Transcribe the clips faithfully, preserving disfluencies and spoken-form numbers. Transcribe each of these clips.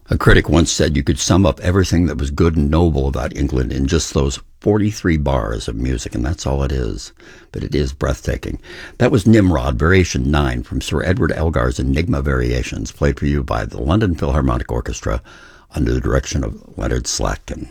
A critic once said you could sum up everything that was good and noble about England in just those forty-three bars of music, and that's all it is. But it is breathtaking. That was Nimrod, Variation nine, from Sir Edward Elgar's Enigma Variations, played for you by the London Philharmonic Orchestra under the direction of Leonard Slatkin.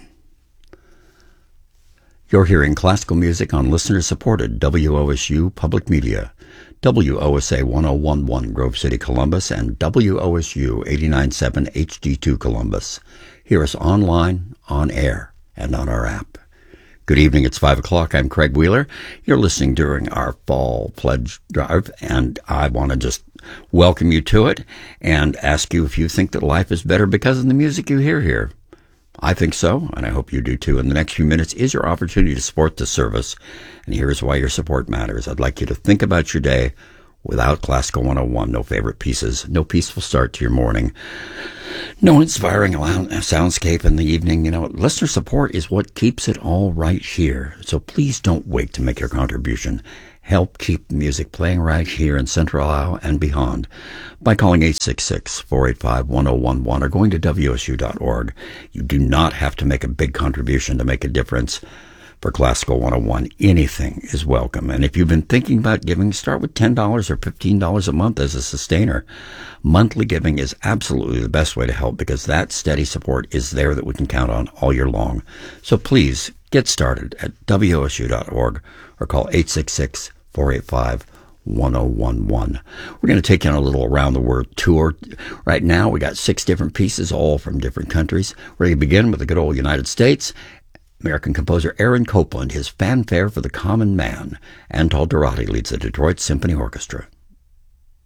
You're hearing classical music on listener-supported W O S U Public Media, W O S A one oh one point one Grove City, Columbus, and W O S U eighty-nine point seven H D two Columbus. Hear us online, on air, and on our app. Good evening, it's five o'clock. I'm Craig Wheeler. You're listening during our fall pledge drive, and I want to just welcome you to it and ask you if you think that life is better because of the music you hear here. I think so, and I hope you do too. In the next few minutes is your opportunity to support this service, and here's why your support matters. I'd like you to think about your day without Classical one oh one, no favorite pieces, no peaceful start to your morning, no inspiring soundscape in the evening. You know, listener support is what keeps it all right here, so please don't wait to make your contribution. Help keep the music playing right here in Central Ohio and beyond by calling eight six six, four eight five, one oh one one or going to W S U dot org. You do not have to make a big contribution to make a difference for Classical one oh one. Anything is welcome. And if you've been thinking about giving, start with ten dollars or fifteen dollars a month as a sustainer. Monthly giving is absolutely the best way to help because that steady support is there that we can count on all year long. So please get started at W S U dot org or call eight six six, four eight five, one oh one one. We're going to take you on a little around the world tour. Right now, we got six different pieces, all from different countries. We're going to begin with the good old United States. American composer Aaron Copland, his Fanfare for the Common Man. Antal Dorati leads the Detroit Symphony Orchestra.